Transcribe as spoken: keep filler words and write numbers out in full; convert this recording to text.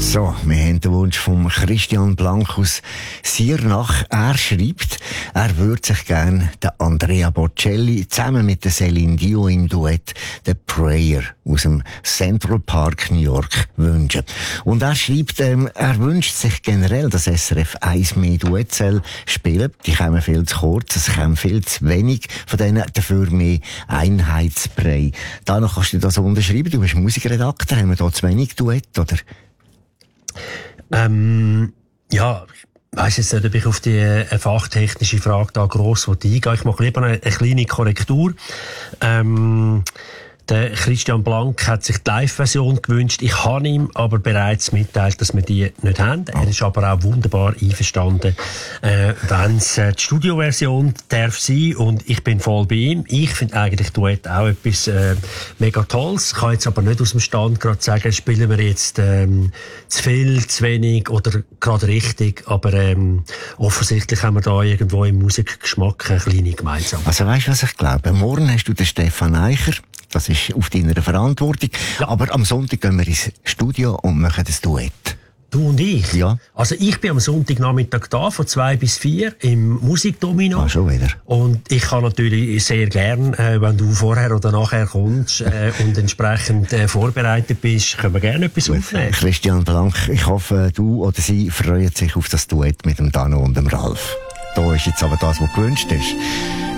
So, wir haben den Wunsch von Christian Blank aus Siernach. Er schreibt, er würde sich gerne den Andrea Bocelli zusammen mit der Céline Dion im Duett «The Prayer» aus dem Central Park New York wünschen. Und er schreibt, ähm, er wünscht sich generell, dass S R F eins mehr Duett soll spielen. Die kommen viel zu kurz, es kommen viel zu wenig von denen, dafür mehr Einheitsbrei. Danach kannst du das unterschreiben, du bist Musikredakteur, haben wir da zu wenig Duett, oder? Ähm, ja, ich weiss jetzt nicht, ob ich auf die äh, fachtechnische Frage da gross eingehen. Ich mache lieber eine, eine kleine Korrektur. Ähm, Der Christian Blank hat sich die Live-Version gewünscht. Ich habe ihm aber bereits mitteilt, dass wir die nicht haben. Er ist aber auch wunderbar einverstanden, äh, wenn es äh, die Studioversion darf sein. Und ich bin voll bei ihm. Ich finde eigentlich Duett auch etwas äh, mega Tolles. Ich kann jetzt aber nicht aus dem Stand gerade sagen, spielen wir jetzt ähm, zu viel, zu wenig oder gerade richtig. Aber ähm, offensichtlich haben wir da irgendwo im Musikgeschmack eine kleine Gemeinsamkeit. Also weißt du, was ich glaube? Morgen hast du den Stefan Eicher. Das ist auf deiner Verantwortung. Ja. Aber am Sonntag gehen wir ins Studio und machen das Duett. Du und ich? Ja. Also ich bin am Sonntagnachmittag da, von zwei bis vier, im Musikdomino. Ah, schon wieder. Und ich kann natürlich sehr gern, äh, wenn du vorher oder nachher kommst äh, und entsprechend äh, vorbereitet bist, können wir gerne etwas Gut. aufnehmen. Christian Blank, ich hoffe, du oder sie freuen sich auf das Duett mit dem Dano und dem Ralf. Da ist jetzt aber das, was gewünscht ist.